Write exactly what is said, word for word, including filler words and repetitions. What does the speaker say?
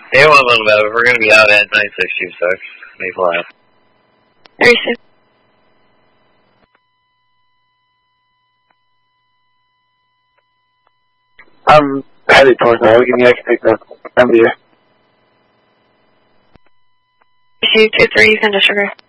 Hey, one little bit. We're gonna be out at nine six two six Maple Ave. thirty-six. I'm headed towards that. Give me I can take the M D A. two two three, you can disregard.